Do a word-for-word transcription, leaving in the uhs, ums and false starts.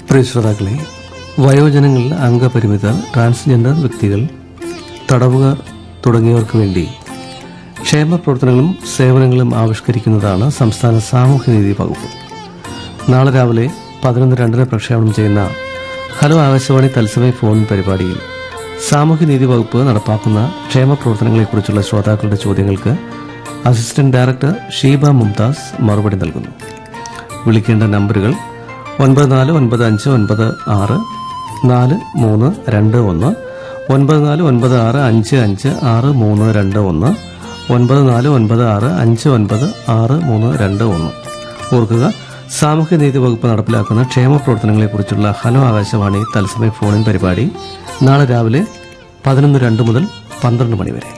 പ്രിയ ശ്രോതാക്കളെ, വയോജനങ്ങൾ, അംഗപരിമിതർ, ട്രാൻസ്ജെൻഡർ വ്യക്തികൾ, തടവുകാർ തുടങ്ങിയവർക്ക് വേണ്ടി ക്ഷേമ പ്രവർത്തനങ്ങളും സേവനങ്ങളും ആവിഷ്കരിക്കുന്നതാണ് സംസ്ഥാന സാമൂഹ്യനീതി വകുപ്പ്. നാളെ രാവിലെ പതിനൊന്ന് രണ്ടിന് പ്രക്ഷേപണം ചെയ്യുന്ന ഹലോ ആകാശവാണി തത്സമയ ഫോൺ പരിപാടിയിൽ സാമൂഹ്യനീതി വകുപ്പ് നടപ്പാക്കുന്ന ക്ഷേമ പ്രവർത്തനങ്ങളെക്കുറിച്ചുള്ള ശ്രോതാക്കളുടെ ചോദ്യങ്ങൾക്ക് അസിസ്റ്റന്റ് ഡയറക്ടർ ഷീബ മുംതാസ് മറുപടി നൽകുന്നു. വിളിക്കേണ്ട നമ്പറുകൾ ഒൻപത് നാല് ഒൻപത് അഞ്ച് ഒൻപത് ആറ് നാല് മൂന്ന് രണ്ട് ഒന്ന്, ഒൻപത് നാല് ഒൻപത് ആറ് അഞ്ച് അഞ്ച് ആറ് മൂന്ന് രണ്ട് ഒന്ന്, ഒൻപത് നാല് ഒൻപത് ആറ് അഞ്ച് ഒൻപത് ആറ് മൂന്ന് രണ്ട് ഒന്ന്. ഓർക്കുക, സാമൂഹ്യനീതി വകുപ്പ് നടപ്പിലാക്കുന്ന ക്ഷേമ പ്രവർത്തനങ്ങളെക്കുറിച്ചുള്ള ഹലോ ആകാശവാണി തത്സമയ ഫോണിൻ പരിപാടി നാളെ രാവിലെ പതിനൊന്ന് രണ്ട് മുതൽ പന്ത്രണ്ട് മണിവരെ.